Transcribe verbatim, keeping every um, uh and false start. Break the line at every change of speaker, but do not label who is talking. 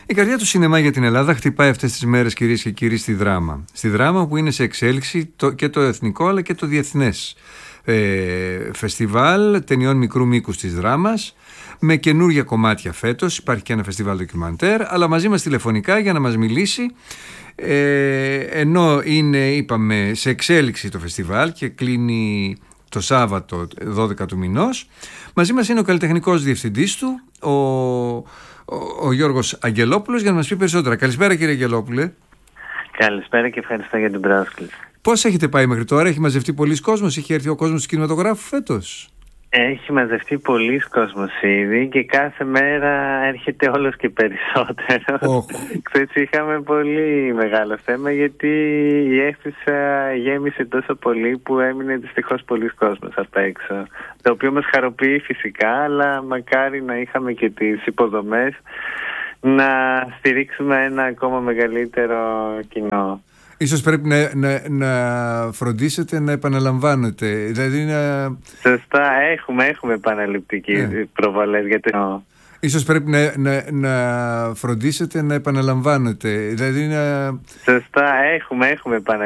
Η καρδιά του σινεμά για την Ελλάδα χτυπάει αυτές τις μέρες, κυρίες και κύριοι, στη Δράμα. Στη Δράμα που είναι σε εξέλιξη το, και το εθνικό αλλά και το διεθνές ε, φεστιβάλ ταινιών μικρού μήκους της Δράμας, με καινούργια κομμάτια φέτος. Υπάρχει και ένα φεστιβάλ ντοκιμαντέρ, αλλά μαζί μας τηλεφωνικά για να μας μιλήσει, ε, ενώ είναι, είπαμε, σε εξέλιξη το φεστιβάλ και κλείνει το Σάββατο δώδεκα του μηνός. Μαζί μας είναι ο καλλιτεχνικός διευθυντής του, ο, ο, ο Γιώργος Αγγελόπουλος, για να μας πει περισσότερα. Καλησπέρα, κύριε Αγγελόπουλε.
Καλησπέρα και ευχαριστώ για την πρόσκληση.
Πώς έχετε πάει μέχρι τώρα, έχει μαζευτεί πολλής κόσμος, έχει έρθει ο κόσμος του κινηματογράφου φέτος?
Έχει μαζευτεί πολλής κόσμος ήδη και κάθε μέρα έρχεται όλος και περισσότερο. Oh. Ξέρεις, είχαμε πολύ μεγάλο θέμα γιατί η αίθουσα γέμισε τόσο πολύ που έμεινε δυστυχώς πολλής κόσμος απ' έξω. Το οποίο μας χαροποιεί φυσικά, αλλά μακάρι να είχαμε και τις υποδομές να στηρίξουμε ένα ακόμα μεγαλύτερο κοινό.
Ίσως πρέπει να, να, να φροντίσετε να επαναλαμβάνετε. Δηλαδή να...
Σωστά, έχουμε, έχουμε επαναληπτικές yeah. προβολές για το...
Ίσως πρέπει να, να, να φροντίσετε να επαναλαμβάνετε. Δηλαδή να...
Σωστά, έχουμε, έχουμε επαναληπτικές